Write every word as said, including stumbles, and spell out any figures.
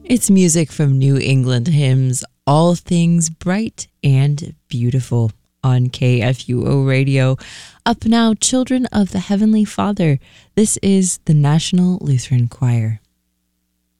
It's music from New England Hymns, All Things Bright and Beautiful on K F U O Radio. Up now, Children of the Heavenly Father. This is the National Lutheran Choir.